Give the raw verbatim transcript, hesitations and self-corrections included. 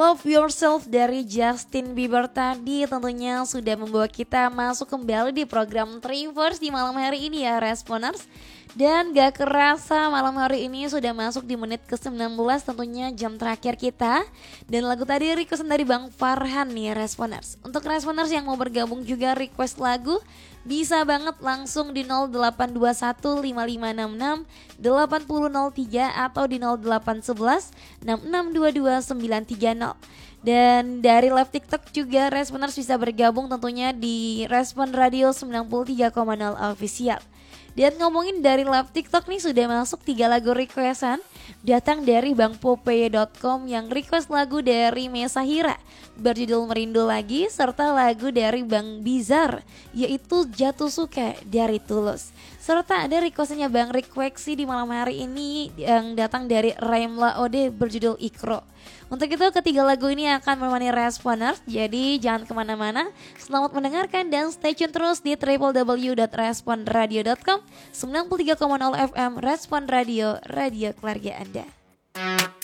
Love Yourself dari Justin Bieber tadi tentunya sudah membawa kita masuk kembali di program Traverse di malam hari ini ya Responers. Dan gak kerasa malam hari ini sudah masuk di menit ke sembilan belas tentunya jam terakhir kita. Dan lagu tadi requestan dari Bang Farhan nih Responers. Untuk Responers yang mau bergabung juga request lagu, bisa banget langsung di nol delapan dua satu lima lima enam enam delapan nol nol tiga atau di nol delapan satu satu enam enam dua dua sembilan tiga nol. Dan dari live TikTok juga Responers bisa bergabung tentunya di Respon Radio sembilan puluh tiga koma nol Official. Dan ngomongin dari live TikTok nih sudah masuk tiga lagu requestan datang dari bang popeye dot com yang request lagu dari Mesa Hira berjudul Merindu Lagi serta lagu dari Bang Bizar yaitu Jatuh Suka dari Tulus. Serta ada requestnya Bang Requeksi di malam hari ini yang datang dari Raimla Ode berjudul Ikro. Untuk itu ketiga lagu ini akan menemani Responers, jadi jangan kemana-mana. Selamat mendengarkan dan stay tune terus di w w w dot respon radio dot com sembilan puluh tiga koma nol F M Respon Radio, radio keluarga Anda.